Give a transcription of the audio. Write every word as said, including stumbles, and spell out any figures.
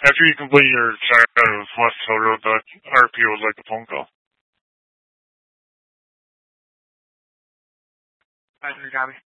After you complete your check out of West Hill Road, the R P O would like a phone call. Passenger copy.